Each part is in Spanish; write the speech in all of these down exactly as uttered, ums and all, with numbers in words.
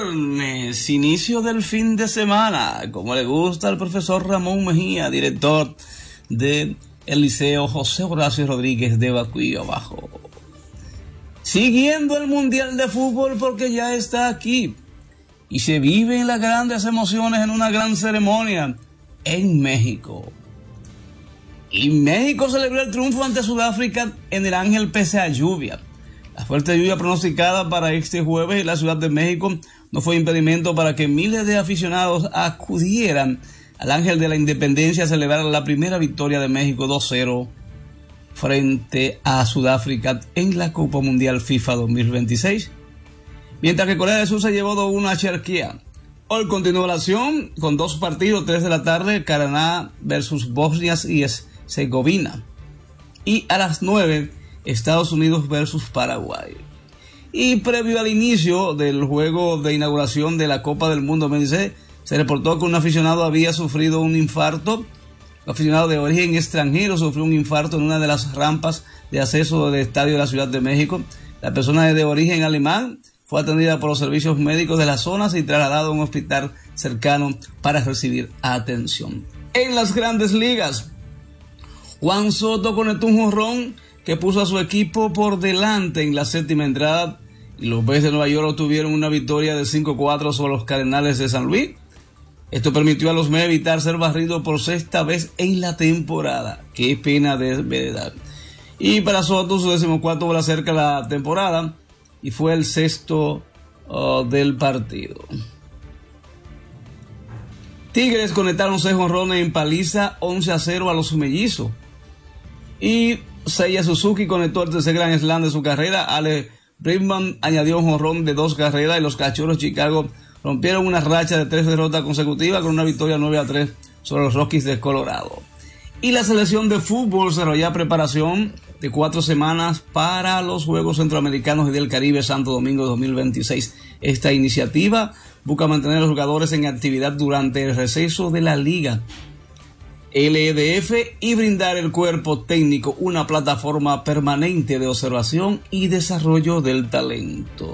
Viernes, inicio del fin de semana, como le gusta al profesor Ramón Mejía, director del Liceo José Horacio Rodríguez de Bacuyo Abajo. Siguiendo el Mundial de Fútbol porque ya está aquí y se viven las grandes emociones en una gran ceremonia en México. Y México celebró el triunfo ante Sudáfrica en el Ángel pese a lluvia. La fuerte lluvia pronosticada para este jueves en la Ciudad de México no fue impedimento para que miles de aficionados acudieran al Ángel de la Independencia a celebrar la primera victoria de México dos cero frente a Sudáfrica en la Copa Mundial FIFA dos mil veintiséis. Mientras que Corea del Sur se llevó dos uno a Cherquía. Hoy continúa la acción con dos partidos, tres de la tarde, Canadá versus Bosnia y Herzegovina. Y a las nueve, Estados Unidos versus Paraguay. Y previo al inicio del juego de inauguración de la Copa del Mundo dos mil dieciséis, se reportó que un aficionado había sufrido un infarto. Un aficionado de origen extranjero sufrió un infarto en una de las rampas de acceso del estadio de la Ciudad de México. La persona de origen alemán fue atendida por los servicios médicos de la zona y trasladada a un hospital cercano para recibir atención. En las grandes ligas, Juan Soto conectó un jonrón que puso a su equipo por delante en la séptima entrada, y los Mets de Nueva York obtuvieron una victoria de cinco cuatro sobre los Cardenales de San Luis. Esto permitió a los Mets evitar ser barridos por sexta vez en la temporada. Qué pena de verdad. Y para Soto, su decimocuarto bola cerca de la temporada, y fue el sexto uh, del partido. Tigres conectaron seis jonrones en paliza once a cero a los Mellizos. Y Seiya Suzuki conectó el tercer gran slam de su carrera. Ale Bridgman añadió un jonrón de dos carreras y los Cachorros de Chicago rompieron una racha de tres derrotas consecutivas con una victoria nueve a tres sobre los Rockies de Colorado. Y la selección de fútbol desarrolla preparación de cuatro semanas para los Juegos Centroamericanos y del Caribe Santo Domingo dos mil veintiséis. Esta iniciativa busca mantener a los jugadores en actividad durante el receso de la liga L E D F y brindar al cuerpo técnico una plataforma permanente de observación y desarrollo del talento.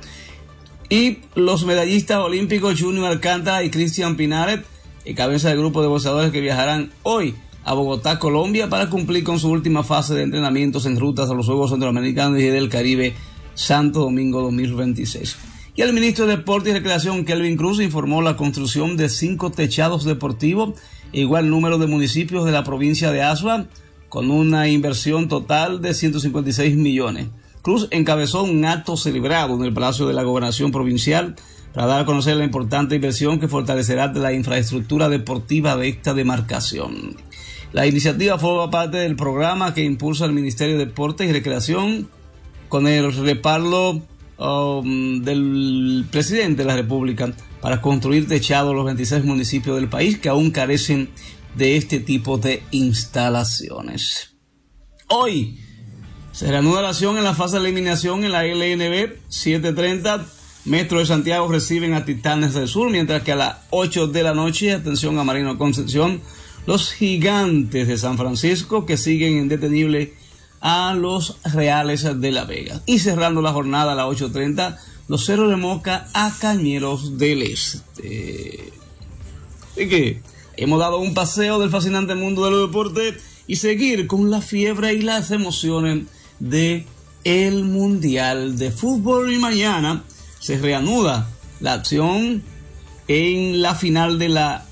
Y los medallistas olímpicos Junior Alcántara y Cristian Pinaret, en cabeza del grupo de boxeadores que viajarán hoy a Bogotá, Colombia, para cumplir con su última fase de entrenamientos en rutas a los Juegos Centroamericanos y del Caribe Santo Domingo dos mil veintiséis. Y el ministro de Deportes y Recreación, Kelvin Cruz, informó la construcción de cinco techados deportivos, igual número de municipios de la provincia de Azua, con una inversión total de ciento cincuenta y seis millones. Cruz encabezó un acto celebrado en el Palacio de la Gobernación Provincial para dar a conocer la importante inversión que fortalecerá la infraestructura deportiva de esta demarcación. La iniciativa forma parte del programa que impulsa el Ministerio de Deportes y Recreación con el respaldo um, del presidente de la República para construir techados en los veintiséis municipios del país que aún carecen de este tipo de instalaciones. Hoy se reanuda la acción en la fase de eliminación en la L N B. siete treinta, Metro de Santiago reciben a Titanes del Sur, mientras que a las ocho de la noche, atención a Marino Concepción, los Gigantes de San Francisco, que siguen indetenibles a los Reales de La Vega. Y cerrando la jornada a las ocho treinta, los Cerros de Moca a Cañeros del Este. Así que hemos dado un paseo del fascinante mundo de los deportes y seguir con la fiebre y las emociones de el Mundial de Fútbol. Y mañana se reanuda la acción en la final de la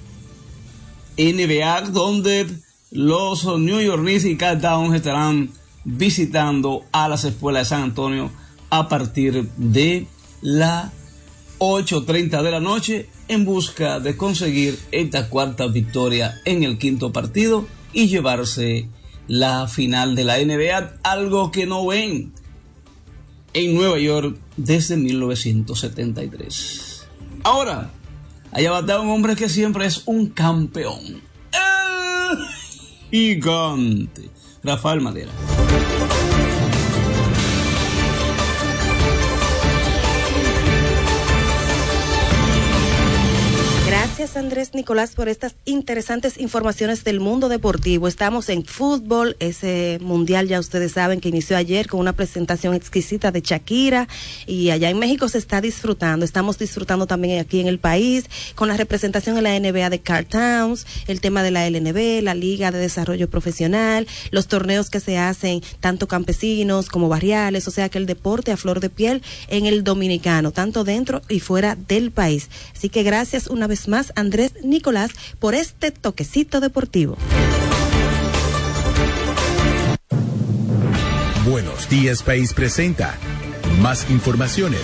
N B A, donde los New York Knicks y Carl Towns estarán visitando a las Espuelas de San Antonio a partir de las ocho treinta de la noche en busca de conseguir esta cuarta victoria en el quinto partido y llevarse la final de la N B A, algo que no ven en Nueva York desde mil novecientos setenta y tres. Ahora, allá batea un hombre que siempre es un campeón, el gigante Rafael Madera. Gracias, Andrés Nicolás, por estas interesantes informaciones del mundo deportivo. Estamos en fútbol, ese mundial ya ustedes saben que inició ayer con una presentación exquisita de Shakira, y allá en México se está disfrutando. Estamos disfrutando también aquí en el país con la representación en la N B A de Carl Towns, el tema de la L N B, la Liga de Desarrollo Profesional, los torneos que se hacen tanto campesinos como barriales, o sea que el deporte a flor de piel en el dominicano, tanto dentro y fuera del país. Así que gracias una vez más, Andrés Nicolás, por este toquecito deportivo. Buenos Días País presenta más informaciones.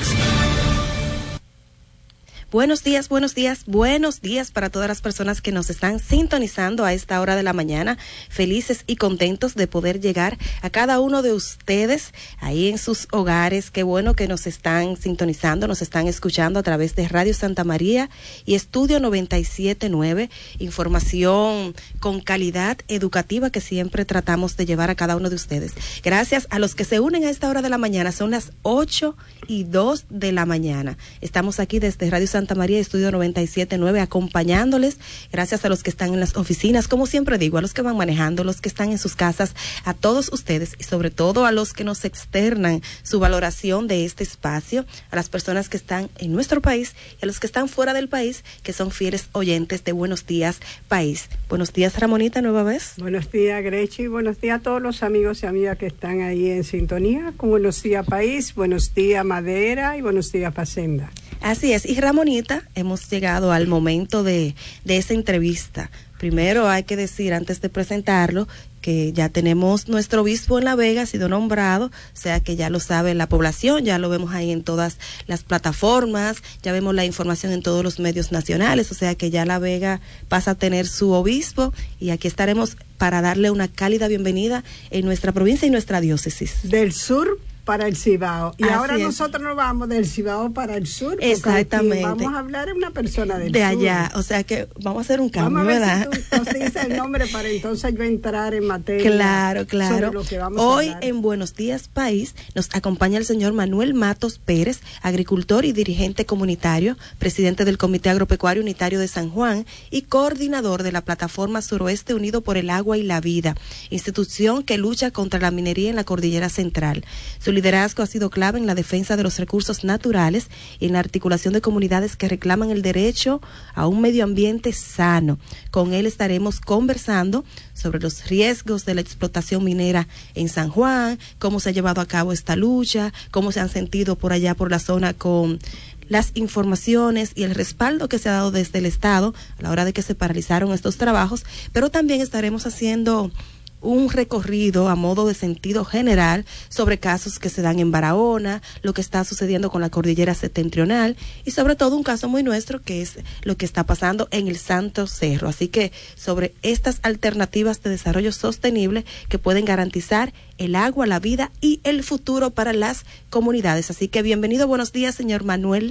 Buenos días, buenos días, buenos días para todas las personas que nos están sintonizando a esta hora de la mañana, felices y contentos de poder llegar a cada uno de ustedes ahí en sus hogares. Qué bueno que nos están sintonizando, nos están escuchando a través de Radio Santa María y Estudio noventa y siete punto nueve, información con calidad educativa que siempre tratamos de llevar a cada uno de ustedes. Gracias a los que se unen a esta hora de la mañana, son las ocho y dos de la mañana. Estamos aquí desde Radio Santa María, Estudio noventa y siete punto nueve, acompañándoles. Gracias a los que están en las oficinas, como siempre digo, a los que van manejando, los que están en sus casas, a todos ustedes y sobre todo a los que nos externan su valoración de este espacio, a las personas que están en nuestro país y a los que están fuera del país, que son fieles oyentes de Buenos Días País. Buenos días, Ramonita, nueva vez. Buenos días, Grechi. Buenos días a todos los amigos y amigas que están ahí en sintonía con Buenos Días País, Buenos Días Madera y Buenos Días Facenda. Así es, y Ramonita, hemos llegado al momento de, de esa entrevista. Primero hay que decir, antes de presentarlo, que ya tenemos nuestro obispo en La Vega, ha sido nombrado, o sea que ya lo sabe la población, ya lo vemos ahí en todas las plataformas, ya vemos la información en todos los medios nacionales, o sea que ya La Vega pasa a tener su obispo, y aquí estaremos para darle una cálida bienvenida en nuestra provincia y nuestra diócesis. Del sur para el Cibao. Y Así ahora es. Nosotros nos vamos del Cibao para el sur. Exactamente. Vamos a hablar de una persona del de sur. allá, o sea que vamos a hacer un cambio, vamos a ver ¿verdad? Si tú nos dices el nombre para entonces yo entrar en materia. Claro, claro. Sobre lo que vamos Hoy a hablar. en Buenos Días País nos acompaña el señor Manuel Matos Pérez, agricultor y dirigente comunitario, presidente del Comité Agropecuario Unitario de San Juan y coordinador de la Plataforma Suroeste Unido por el Agua y la Vida, institución que lucha contra la minería en la Cordillera Central. Su liderazgo ha sido clave en la defensa de los recursos naturales y en la articulación de comunidades que reclaman el derecho a un medio ambiente sano. Con él estaremos conversando sobre los riesgos de la explotación minera en San Juan, cómo se ha llevado a cabo esta lucha, cómo se han sentido por allá por la zona con las informaciones y el respaldo que se ha dado desde el Estado a la hora de que se paralizaron estos trabajos, pero también estaremos haciendo un recorrido a modo de sentido general sobre casos que se dan en Barahona, lo que está sucediendo con la cordillera septentrional y sobre todo un caso muy nuestro que es lo que está pasando en el Santo Cerro. Así que sobre estas alternativas de desarrollo sostenible que pueden garantizar el agua, la vida y el futuro para las comunidades. Así que bienvenido, buenos días, señor Manuel.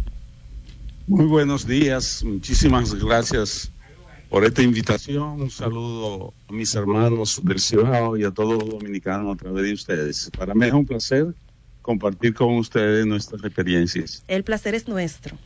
Muy buenos días, muchísimas gracias por esta invitación. Un saludo a mis hermanos del Cibao y a todos los dominicanos a través de ustedes. Para mí es un placer compartir con ustedes nuestras experiencias. El placer es nuestro.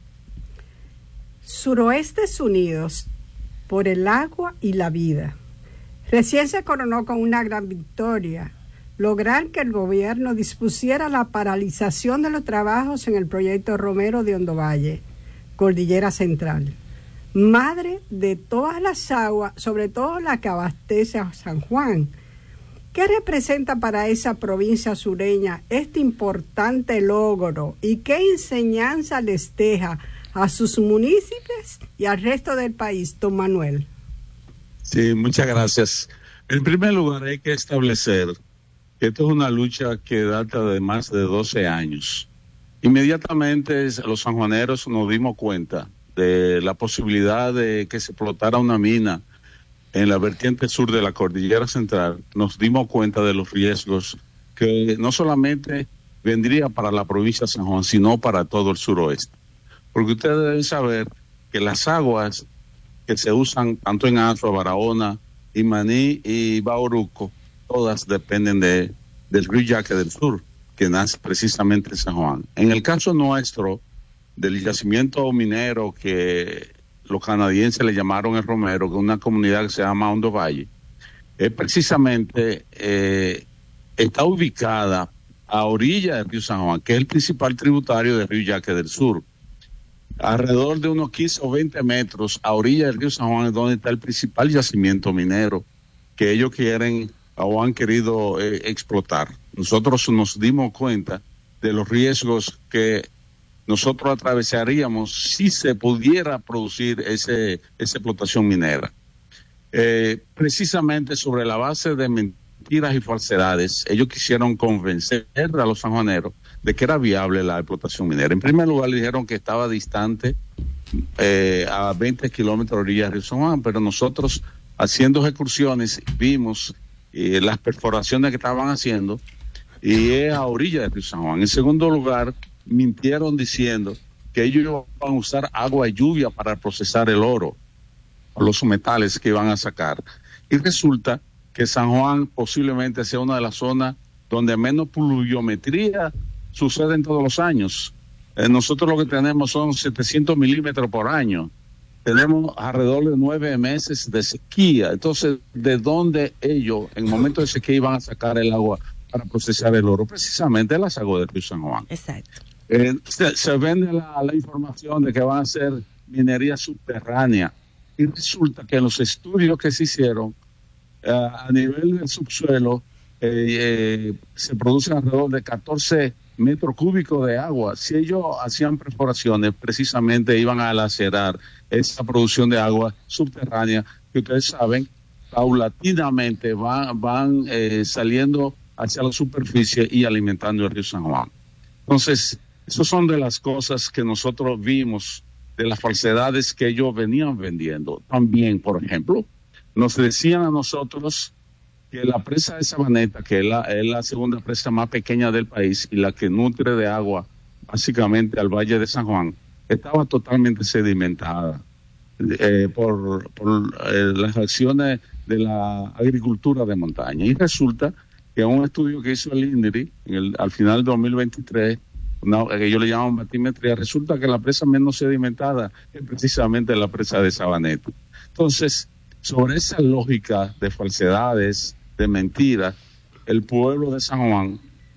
Suroestes Unidos por el agua y la vida. Recién se coronó con una gran victoria, lograr que el gobierno dispusiera la paralización de los trabajos en el proyecto Romero de Hondovalle, Cordillera Central, madre de todas las aguas, sobre todo la que abastece a San Juan. ¿Qué representa para esa provincia sureña este importante logro y qué enseñanza les deja a sus municipios y al resto del país, don Manuel? Sí, muchas gracias. En primer lugar, hay que establecer que esto es una lucha que data de más de doce años. Inmediatamente los sanjuaneros nos dimos cuenta de la posibilidad de que se explotara una mina en la vertiente sur de la Cordillera Central. Nos dimos cuenta de los riesgos que no solamente vendría para la provincia de San Juan, sino para todo el suroeste. Porque ustedes deben saber que las aguas que se usan tanto en Azua, Barahona, Imaní y Bauruco, todas dependen de, del río Yaque del Sur, que nace precisamente en San Juan. En el caso nuestro, del yacimiento minero que los canadienses le llamaron el Romero, que es una comunidad que se llama Hondo Valle, eh, precisamente eh, está ubicada a orilla del río San Juan, que es el principal tributario del río Yaque del Sur. Alrededor de unos quince o veinte metros a orilla del río San Juan es donde está el principal yacimiento minero que ellos quieren o han querido eh, explotar. Nosotros nos dimos cuenta de los riesgos que nosotros atravesaríamos si se pudiera producir ese, esa explotación minera. Eh, precisamente sobre la base de mentiras y falsedades, ellos quisieron convencer a los sanjuaneros de que era viable la explotación minera. En primer lugar, le dijeron que estaba distante eh, a veinte kilómetros de orilla del río San Juan, pero nosotros, haciendo excursiones, vimos eh, las perforaciones que estaban haciendo y es a orilla del río San Juan. En segundo lugar, mintieron diciendo que ellos iban a usar agua de lluvia para procesar el oro o los metales que iban a sacar. Y resulta que San Juan posiblemente sea una de las zonas donde menos pluviometría sucede en todos los años. Eh, nosotros lo que tenemos son setecientos milímetros por año. Tenemos alrededor de nueve meses de sequía. Entonces, ¿de dónde ellos, en momento de sequía, iban a sacar el agua para procesar el oro? Precisamente las aguas del río San Juan. Exacto. Eh, se, se vende la, la información de que van a hacer minería subterránea. Y resulta que en los estudios que se hicieron, eh, a nivel del subsuelo, eh, eh, se producen alrededor de catorce metros cúbicos de agua. Si ellos hacían perforaciones, precisamente iban a lacerar esa producción de agua subterránea, que ustedes saben, paulatinamente van, van eh, saliendo hacia la superficie y alimentando el río San Juan. Entonces, esas son de las cosas que nosotros vimos, de las falsedades que ellos venían vendiendo. También, por ejemplo, nos decían a nosotros que la presa de Sabaneta, que es la, es la segunda presa más pequeña del país y la que nutre de agua básicamente al Valle de San Juan, estaba totalmente sedimentada eh, por, por eh, las acciones de la agricultura de montaña. Y resulta que en un estudio que hizo el INRI en el, al final de dos mil veintitrés, una, que ellos le llaman batimetría, resulta que la presa menos sedimentada es precisamente la presa de Sabaneta. Entonces, sobre esa lógica de falsedades, de mentiras, el pueblo de San Juan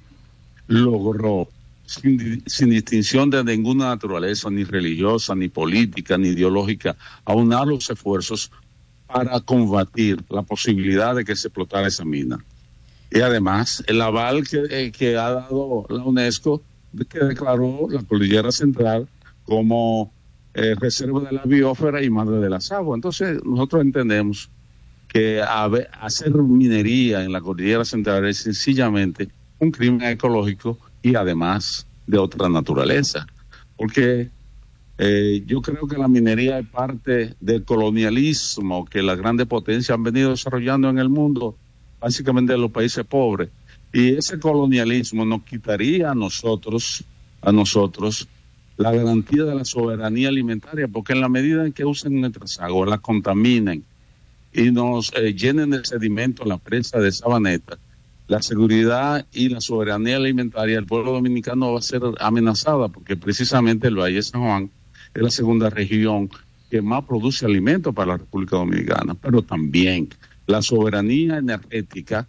logró, sin, sin distinción de ninguna naturaleza, ni religiosa, ni política, ni ideológica, aunar los esfuerzos para combatir la posibilidad de que se explotara esa mina. Y además, el aval que, eh, que ha dado la UNESCO, que declaró la Cordillera Central como eh, reserva de la biosfera y madre de las aguas. Entonces, nosotros entendemos que hacer minería en la Cordillera Central es sencillamente un crimen ecológico y además de otra naturaleza. Porque eh, yo creo que la minería es parte del colonialismo que las grandes potencias han venido desarrollando en el mundo, básicamente en los países pobres. Y ese colonialismo nos quitaría a nosotros, a nosotros, la garantía de la soberanía alimentaria, porque en la medida en que usen nuestras aguas, las contaminen y nos eh, llenen de sedimento la presa de Sabaneta, la seguridad y la soberanía alimentaria del pueblo dominicano va a ser amenazada, porque precisamente el Valle de San Juan es la segunda región que más produce alimentos para la República Dominicana, pero también la soberanía energética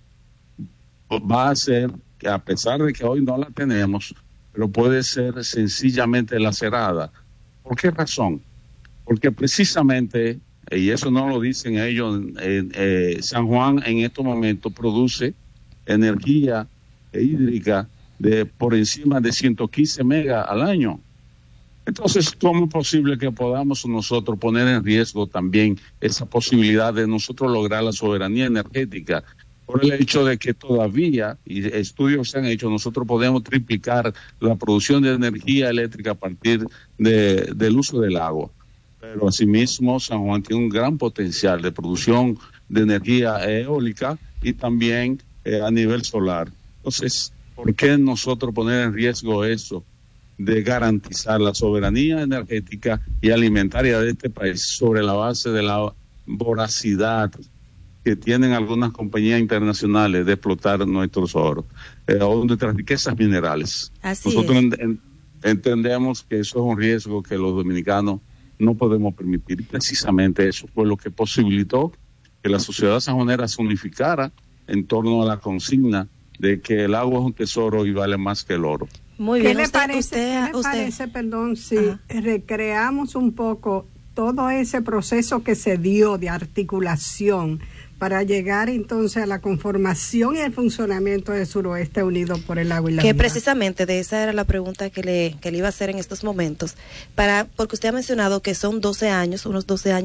va a ser que, a pesar de que hoy no la tenemos, pero puede ser sencillamente lacerada. ¿Por qué razón? Porque precisamente, y eso no lo dicen ellos, eh, eh, San Juan en estos momentos produce energía hídrica de por encima de ciento quince megas al año. Entonces, ¿cómo es posible que podamos nosotros poner en riesgo también esa posibilidad de nosotros lograr la soberanía energética? Por el hecho de que todavía, y estudios se han hecho, nosotros podemos triplicar la producción de energía eléctrica a partir de, del uso del agua. Pero asimismo, San Juan tiene un gran potencial de producción de energía eólica y también eh, a nivel solar. Entonces, ¿por qué nosotros poner en riesgo eso de garantizar la soberanía energética y alimentaria de este país sobre la base de la voracidad que tienen algunas compañías internacionales de explotar nuestros oros eh, o nuestras riquezas minerales? Así Nosotros es. en, en, entendemos que eso es un riesgo que los dominicanos no podemos permitir. Precisamente eso fue lo que posibilitó que la sociedad sanjuanera se unificara en torno a la consigna de que el agua es un tesoro y vale más que el oro. Muy ¿Qué bien, le usted, parece, usted, ¿qué le usted? parece, perdón, si Ajá. recreamos un poco todo ese proceso que se dio de articulación para llegar entonces a la conformación y el funcionamiento de Suroeste Unido por el Agua y la Que Vida? precisamente de esa era la pregunta que le, que le iba a hacer en estos momentos, para porque usted ha mencionado que son doce años, unos doce años